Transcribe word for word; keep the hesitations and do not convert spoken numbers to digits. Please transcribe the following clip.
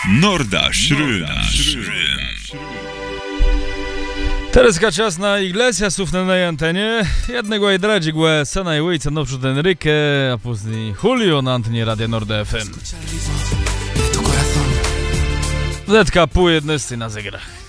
Nordaschryn. Teraz czas na Iglesiasów na tej antenie. Jednego i dradzi głę Sana i Ujca naprzód Enrique, a później Julio na antenie Radia Nord F M. Zetka pół jednesty na zegrach.